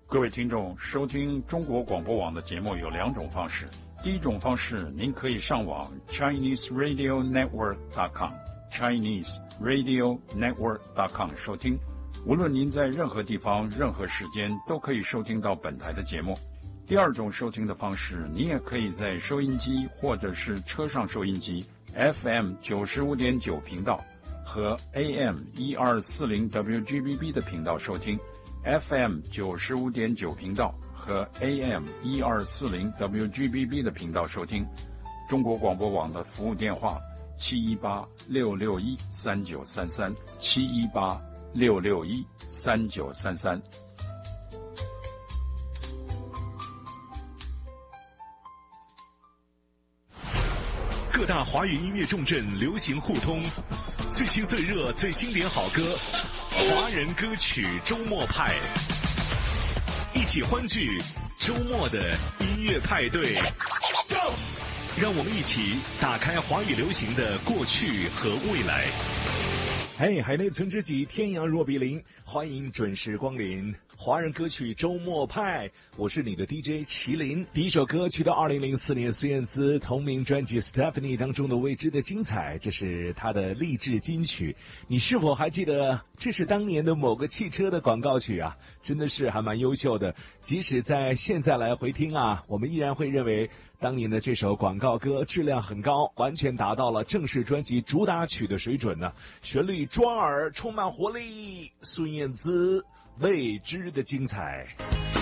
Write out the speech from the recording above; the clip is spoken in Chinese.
各位听众，收听中国广播网的节目有两种方式。第一种方式，您可以上网 ChineseRadioNetwork.com 收听。无论您在任何地方、任何时间，都可以收听到本台的节目。第二种收听的方式，你也可以在收音机或者是车上收音机 FM 95.9频道和 AM 1240 WGBB 的频道收听。FM 95.9频道和 AM 1240 WGBB 的频道收听。中国广播网的服务电话718-661-3933 718-661-3933。 各大华语音乐重镇流行互通，最新最热最经典好歌，华人歌曲周末派，一起欢聚周末的音乐派对。让我们一起打开华语流行的过去和未来。 嘿，海内存知己，天涯若比邻，欢迎准时光临华人歌曲周末派，我是你的 DJ 麒麟。第一首歌曲到2004年孙燕姿同名专辑 Stephanie 当中的未知的精彩，这是她的励志金曲。你是否还记得这是当年的某个汽车的广告曲啊？真的是还蛮优秀的，即使在现在来回听啊，我们依然会认为当年的这首广告歌质量很高，完全达到了正式专辑主打曲的水准呢。旋律抓耳，充满活力，孙燕姿未知的精彩。